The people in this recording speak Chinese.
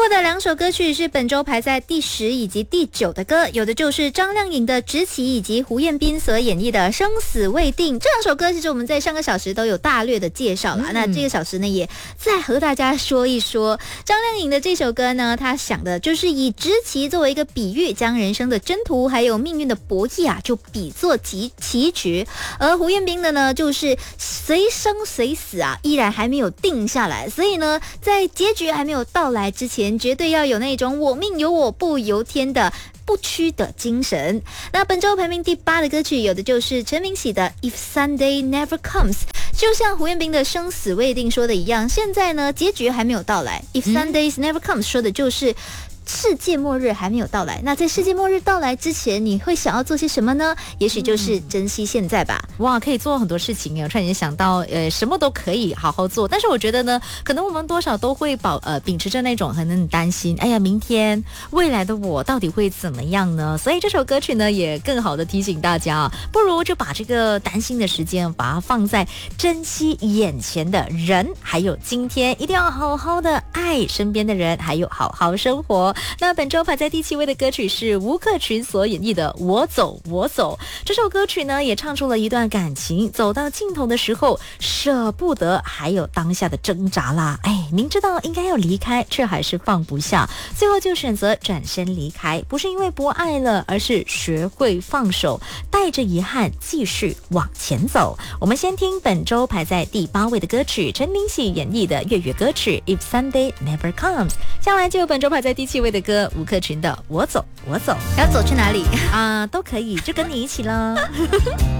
过的2首歌曲是本周排在第10以及第9的歌，有的就是张靓颖的《执棋》以及胡彦斌所演绎的《生死未定》。这2首歌其实我们在上个小时都有大略的介绍啦，那这个小时呢也再和大家说一说张靓颖的这首歌呢，她想的就是以执棋作为一个比喻，将人生的征途还有命运的博弈啊，就比作棋局。而胡彦斌的呢，就是随生随死啊，依然还没有定下来，所以呢，在结局还没有到来之前，绝对要有那种我命由我不由天的不屈的精神。那本周排名第8的歌曲，有的就是陈明喜的 If Sunday Never Comes。就像胡彦斌的生死未定说的一样，现在呢结局还没有到来， If Sundays Never Comes 说的就是世界末日还没有到来。那在世界末日到来之前，你会想要做些什么呢？也许就是珍惜现在吧。 哇，可以做很多事情啊！突然间想到，什么都可以好好做。但是我觉得呢，可能我们多少都会秉持着那种很担心，哎呀，明天未来的我到底会怎么样呢？所以这首歌曲呢，也更好的提醒大家啊，不如就把这个担心的时间，把它放在珍惜眼前的人，还有今天一定要好好的爱身边的人，还有好好生活。那本周排在第7位的歌曲是吴克群所演绎的《我走我走》。这首歌曲呢，也唱出了一段感情走到尽头的时候舍不得，还有当下的挣扎啦。明知道应该要离开，却还是放不下，最后就选择转身离开，不是因为不爱了，而是学会放手，带着遗憾继续往前走。我们先听本周排在第8位的歌曲，陈明喜演绎的粤语歌曲 If Sunday Never Comes。接下来就有本周排在第7位的歌，吴克群的《我走我走》。 要走去哪里都可以，就跟你一起了